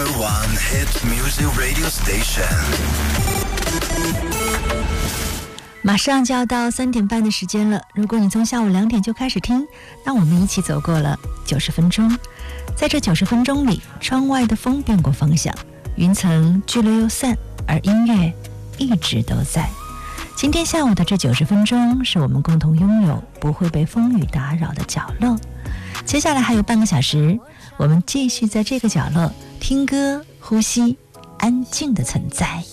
1 hit music radio station。 马上就要到3点半的时间了，如果你从下午2点就开始听，那我们一起走过了90分钟。在这90分钟里，窗外的风变过方向，云层聚了又散，而音乐一直都在。今天下午的这90分钟是我们共同拥有不会被风雨打扰的角落。接下来还有半个小时，我们继续在这个角落听歌、呼吸，安静的存在。